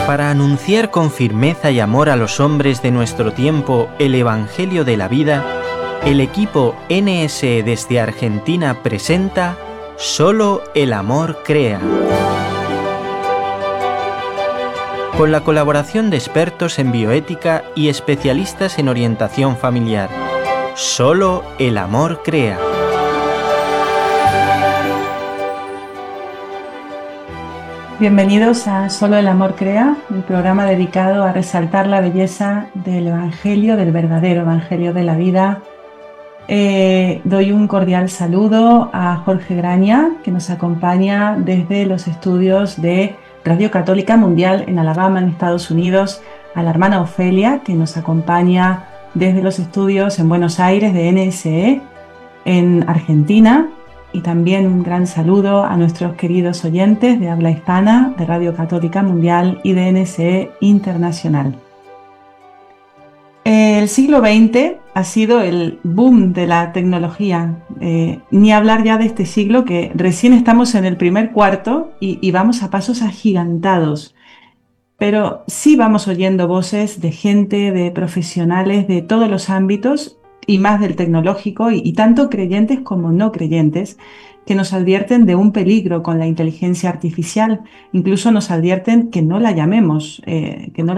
Para anunciar con firmeza y amor a los hombres de nuestro tiempo el Evangelio de la vida, el equipo NSE desde Argentina presenta Solo el amor crea. Con la colaboración de expertos en bioética y especialistas en orientación familiar. Solo el amor crea. Bienvenidos a Solo el amor crea, un programa dedicado a resaltar la belleza del Evangelio, del verdadero Evangelio de la vida. Doy un cordial saludo a Jorge Graña, que nos acompaña desde los estudios de Radio Católica Mundial en Alabama, en Estados Unidos, a la hermana Ofelia, que nos acompaña desde los estudios en Buenos Aires de NSE, en Argentina. Y también un gran saludo a nuestros queridos oyentes de habla hispana de Radio Católica Mundial y de NSE Internacional. El siglo XX ha sido el boom de la tecnología, ni hablar ya de este siglo que recién estamos en el primer cuarto y vamos a pasos agigantados. Pero sí vamos oyendo voces de gente, de profesionales de todos los ámbitos y más del tecnológico y tanto creyentes como no creyentes que nos advierten de un peligro con la inteligencia artificial. Incluso nos advierten que no la llamemos,